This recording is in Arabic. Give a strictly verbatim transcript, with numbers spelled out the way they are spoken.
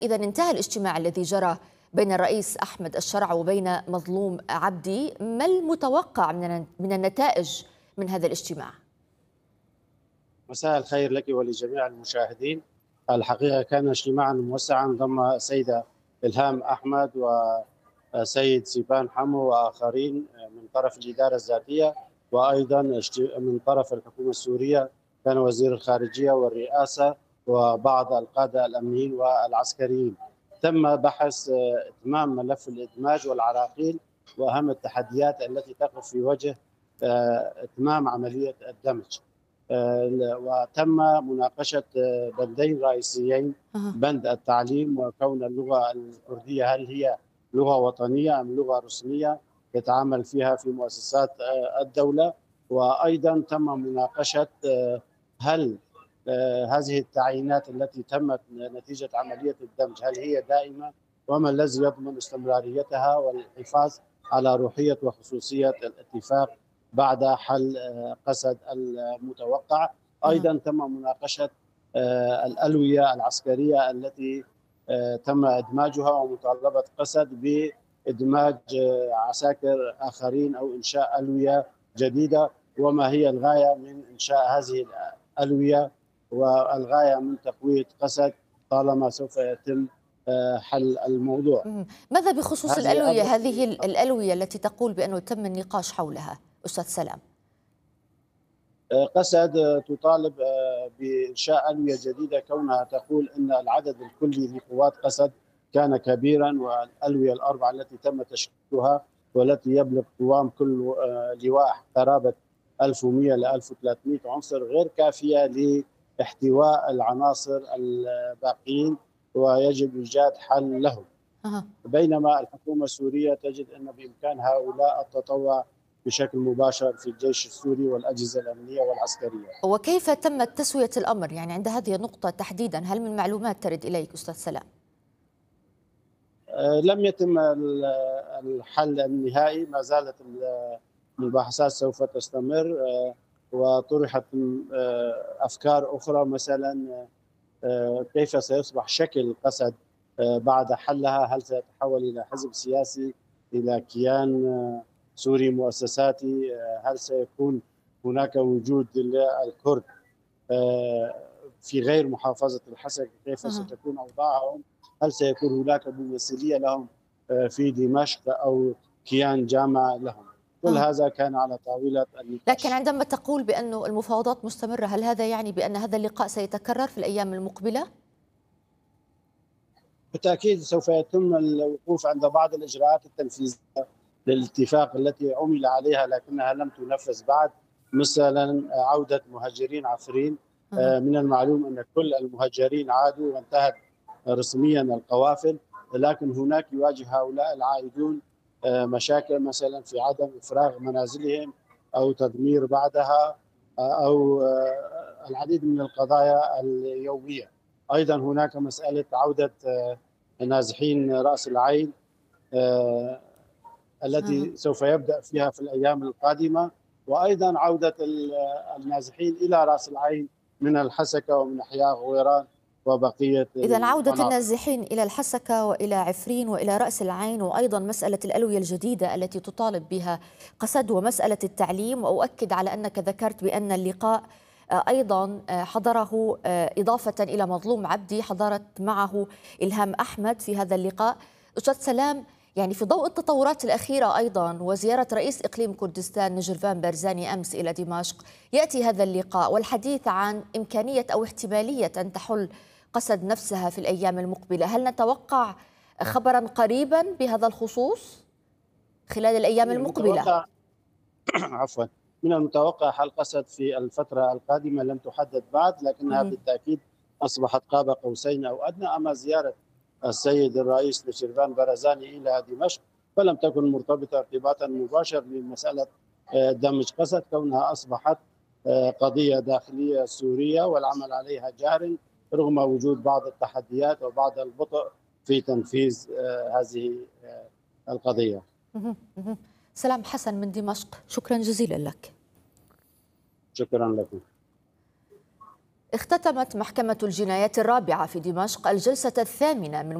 إذا انتهى الاجتماع الذي جرى بين الرئيس أحمد الشرع وبين مظلوم عبدي، ما المتوقع من من النتائج من هذا الاجتماع؟ مساء الخير لك ولجميع المشاهدين. الحقيقة كان اجتماعا موسعا ضم السيدة إلهام أحمد وسيد سيفان حمو وآخرين من طرف الإدارة الذاتية، وأيضا من طرف الحكومة السورية كان وزير الخارجية والرئاسة وبعض القادة الأمنيين والعسكريين. تم بحث إتمام ملف الإدماج والعراقيل وأهم التحديات التي تقف في وجه إتمام عملية الدمج، وتم مناقشة بندين رئيسيين: بند التعليم وكون اللغة الكردية هل هي لغة وطنية أم لغة رسمية يتعامل فيها في مؤسسات الدولة، وأيضا تم مناقشة هل هذه التعيينات التي تمت نتيجة عملية الدمج هل هي دائمة، وما الذي يضمن استمراريتها والحفاظ على روحية وخصوصية الاتفاق بعد حل قسد المتوقع. أيضا تم مناقشة الألوية العسكرية التي تم إدماجها ومطالبة قسد بإدماج عساكر آخرين أو إنشاء ألوية جديدة، وما هي الغاية من إنشاء هذه الألوية والغاية من تقوية قسد طالما سوف يتم حل الموضوع. ماذا بخصوص الألوية، هذه الألوية التي تقول بأنه تم النقاش حولها أستاذ سلام؟ قسد تطالب بإنشاء ألوية جديدة كونها تقول أن العدد الكلي لقوات قسد كان كبيرا، والألوية الأربعة التي تم تشكيلها والتي يبلغ قوام كل لواء قرابة ألف ومئة إلى ألف وثلاثمئة عنصر غير كافية لاحتواء العناصر الباقين، ويجب إيجاد حل لهم. بينما الحكومة السورية تجد أن بإمكان هؤلاء التطوع بشكل مباشر في الجيش السوري والأجهزة الأمنية والعسكرية. وكيف تمت تسوية الأمر يعني عند هذه النقطة تحديدا؟ هل من معلومات ترد إليك أستاذ سلام؟ لم يتم الحل النهائي، ما زالت المباحثات سوف تستمر، وطرحت أفكار أخرى، مثلا كيف سيصبح شكل قسد بعد حلها، هل سيتحول إلى حزب سياسي، إلى كيان سوري مؤسساتي، هل سيكون هناك وجود للكرد في غير محافظة الحسكة، كيف ستكون أوضاعهم، هل سيكون هناك ممثلية لهم في دمشق أو كيان جامع لهم. كل هذا كان على طاولة النقاش. لكن عندما تقول بأنه المفاوضات مستمرة، هل هذا يعني بأن هذا اللقاء سيتكرر في الأيام المقبلة؟ بالتأكيد سوف يتم الوقوف عند بعض الإجراءات التنفيذية للاتفاق التي عمل عليها لكنها لم تنفذ بعد، مثلا عودة مهاجرين عفرين. من المعلوم أن كل المهاجرين عادوا وانتهت رسميا القوافل، لكن هناك يواجه هؤلاء العائدون مشاكل، مثلا في عدم إفراغ منازلهم أو تدمير بعدها أو العديد من القضايا اليومية. أيضا هناك مسألة عودة نازحين رأس العين التي سوف يبدأ فيها في الأيام القادمة، وأيضا عودة النازحين إلى رأس العين من الحسكة ومن أحياء غويران وبقية. إذا عودة النازحين إلى الحسكة وإلى عفرين وإلى رأس العين، وأيضا مسألة الألوية الجديدة التي تطالب بها قسد، ومسألة التعليم. وأؤكد على أنك ذكرت بأن اللقاء أيضا حضره إضافة إلى مظلوم عبدي، حضرت معه إلهام أحمد في هذا اللقاء. أستاذ سلام، يعني في ضوء التطورات الأخيرة أيضا وزيارة رئيس إقليم كردستان نجرفان بارزاني أمس إلى دمشق، يأتي هذا اللقاء والحديث عن إمكانية أو احتمالية أن تحل قسد نفسها في الأيام المقبلة. هل نتوقع خبرا قريبا بهذا الخصوص خلال الأيام المقبلة؟ عفوا، من المتوقع حل قسد في الفترة القادمة، لم تحدد بعد، لكنها بالتأكيد أصبحت قاب قوسين أو أدنى. أما زيارة السيد الرئيس نجرفان بارزاني إلى دمشق فلم تكن مرتبطة ارتباطا مباشر بمسألة دمج قسد، كونها أصبحت قضية داخلية سورية والعمل عليها جار رغم وجود بعض التحديات وبعض البطء في تنفيذ هذه القضية. سلام حسن من دمشق، شكرا جزيلا لك. شكرا لكم. اختتمت محكمة الجنايات الرابعة في دمشق الجلسة الثامنة من